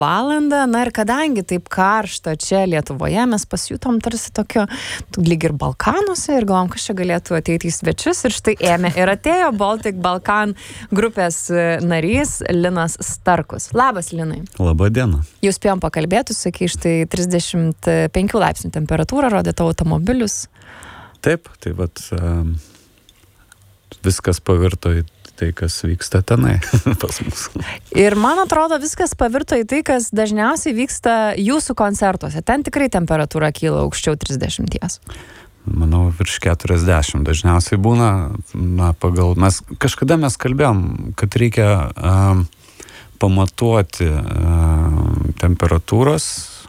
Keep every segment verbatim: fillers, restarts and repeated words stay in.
valandą. Na ir kadangi taip karšta čia Lietuvoje, mes pasijutom tarsi tokio, lyg ir Balkanuose ir galvom, kas čia galėtų ateiti į svečius. Ir štai ėmė ir atėjo Baltic Balkan grupės narys Linas Starkus. Labas, Linai. Labą dieną. Jūs spėjom pakalbėti, sakai, štai trisdešimt penkių laipsnių temperatūrą rodė tavo automobilius. Taip, tai vat um, viskas pavirto į tai, kas vyksta tenai pas mus. Ir man atrodo, viskas pavirto į tai, kas dažniausiai vyksta jūsų koncertuose. Ten tikrai temperatūra kyla aukščiau trisdešimties. Manau, virš keturiasdešimt dažniausiai būna. Na, pagal, mes, kažkada mes kalbėjom, kad reikia um, pamatuoti um, temperatūros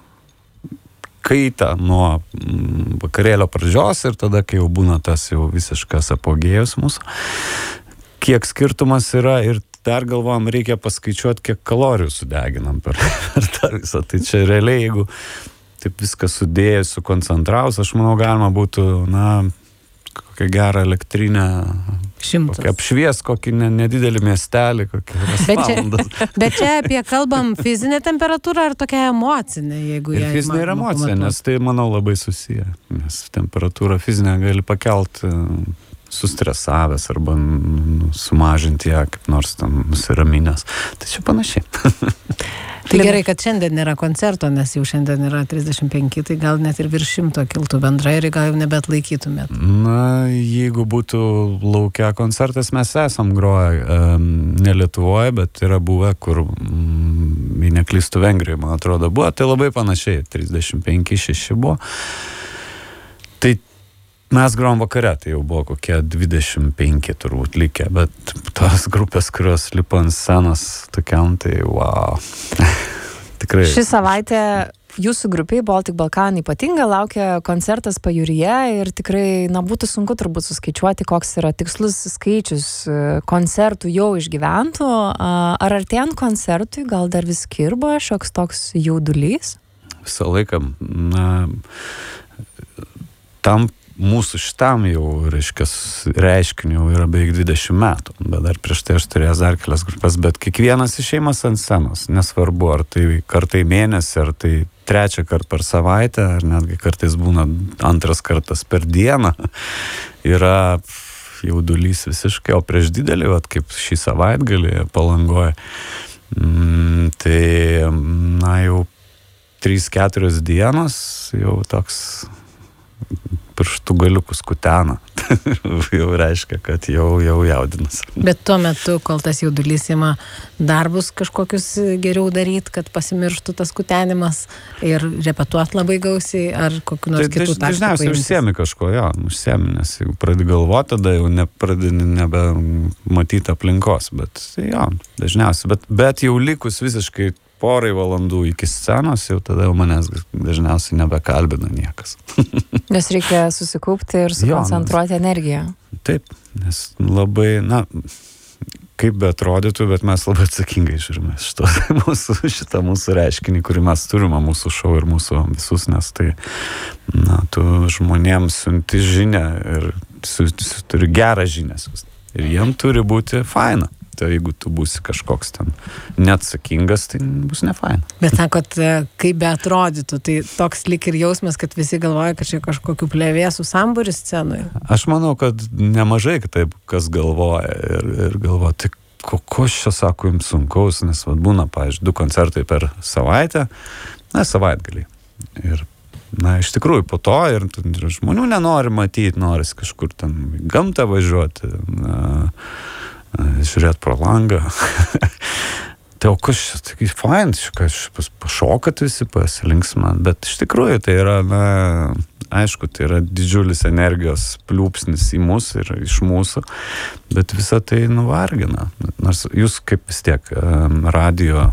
kaitą nuo vakarėlio pradžios ir tada, kai jau būna tas jau visiškas apogėjus mūsų. Kiek skirtumas yra ir dar galvojam, reikia paskaičiuoti, kiek kalorijų sudeginam per, per tą visą. Tai čia realiai, jeigu taip viską sudėjus, sukoncentravus, aš manau, galima būtų, na, kokią gerą elektrinę, kokią apšvies, kokį nedidelį miestelį, kokį bet, bet čia apie kalbam fizinę temperatūrą ar tokią emocinę, jeigu ją... Ir fizinė ir emocinė, nes tai, manau, labai susiję. Nes temperatūrą fizinę gali pakelti sustresavęs arba sumažinti ją kaip nors tam nusiraminęs. Tai čia panašiai. Tai gerai, kad šiandien nėra koncerto, nes jau šiandien yra trisdešimt penki, tai gal net ir virš šimto kiltų bendrai ir gal jau nebeatlaikytumėt. Na, jeigu būtų laukia koncertas, mes esam groję um, ne Lietuvoje, bet yra buvę, kur um, į neklystų Vengrijoje, man atrodo, buvo. Tai labai panašiai, trisdešimt penki šeši buvo. Tai mes grojom vakare, tai jau buvo kokie dvidešimt penki turbūt likę, bet tos grupės, kurios lipa ant scenos tokiam, tai wow. Tikrai. Ši savaitė jūsų grupiai Baltic Balkan ypatinga, laukia koncertas Pajūryje ir tikrai, na, būtų sunku turbūt suskaičiuoti, koks yra tikslus skaičius koncertų jau išgyventų. Ar artėjant koncertui gal dar vis kirba šioks toks jaudulys? Visą laiką, na, tam mūsų šitam jau, reiškia, reiškiniu yra beveik dvidešimt metų, bet dar prieš tai aš turėjau dar kelias grupės, bet kiekvienas išėjimas ant scenos, nesvarbu, ar tai kartai mėnesį, ar tai trečią kartą per savaitę, ar netgi kartais būna antras kartas per dieną, yra jaudulys visiškai, o prieš didelį, vat, kaip šį savaitgalį Palangoje, mm, tai, na, jau trys keturios dienos, jau toks pirštų galiukus kutena. Jau reiškia, kad jau, jau jaudinas. Bet tuo metu, kol tas jaudulys ima darbus kažkokius geriau daryti, kad pasimirštų tas kutenimas ir repetuot labai gausiai, ar kokiu nors tai, kitų taktikų. Dažniausiai užsiemi kažko, jo, užsiemi, nes jeigu pradedi galvoti, tada jau nepradedi nebe matyti aplinkos, bet jo, dažniausiai. Bet, bet jau likus visiškai porai valandų iki scenos, jau tada jau manęs dažniausiai nebekalbina niekas. Nes reikia susikaupti ir sukoncentruoti jo, nes, energiją. Taip, nes labai, na, kaip be atrodytų, bet mes labai atsakingai žiūrime šito, mūsų, šitą mūsų reiškinį, kurį mes turime, mūsų šou ir mūsų visus, nes tai, na, tu žmonėms siunti žinią ir su, su, turi gerą žinią siųsti. Ir jiem turi būti faina. Tai jeigu tu būsi kažkoks ten neatsakingas, tai bus nefaina. Bet sakot, kaip be atrodytų, tai toks lyg ir jausmas, kad visi galvoja, kad čia kažkokių plevėsų sambūris scenoje. Aš manau, kad nemažai taip, kas galvoja ir, ir galvoja, tai kokios čia, sako, jums sunkaus, nes vat, būna, pavyzdžiui, du koncertai per savaitę, na, savaitgalį. Ir, na, iš tikrųjų, po to ir, ir žmonių nenori matyti, noris kažkur ten gamtą važiuoti, na, žiūrėt pro langą. Tai o kas čia, tai fain, kas pašokat visi, pasilinksman, bet iš tikrųjų tai yra, na, aišku, tai yra didžiulis energijos pliūpsnis į mus ir iš mūsų, bet visa tai nuvargina. Nors jūs kaip vis tiek radijo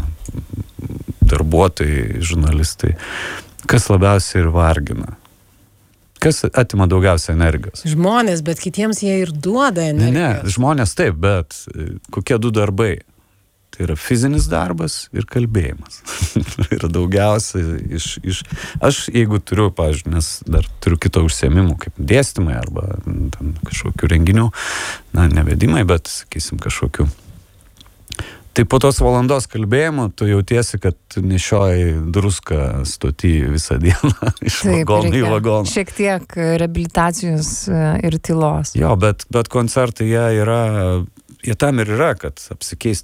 darbuotojai, žurnalistai, kas labiausiai ir vargina? Kas atima daugiausia energijos? Žmonės, bet kitiems jie ir duoda energijos. Ne, ne, žmonės taip, bet kokie du darbai? Tai yra fizinis darbas ir kalbėjimas. Ir daugiausia iš, iš... Aš, jeigu turiu, pavyzdžiui, nes dar turiu kito užsiėmimų, kaip dėstymai arba ten, kažkokių renginių, na, nevedimai, bet, sakysim, kažkokių. Tai po tos valandos kalbėjimo tu jautiesi, kad nešioji druską stoty visą dieną iš vagono į vagoną. Šiek tiek reabilitacijos ir tylos. Jo, bet, bet koncertai jie yra, jie tam ir yra, kad apsikeist